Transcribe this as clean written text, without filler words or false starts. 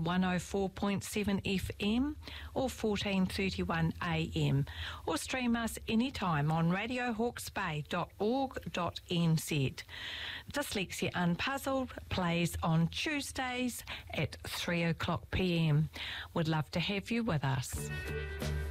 on 104.7 FM or 1431 AM, or stream us anytime on radiohawksbay.org.nz. Dyslexia Unpuzzled plays on Tuesdays at 3 o'clock PM. We'd love to have you with us.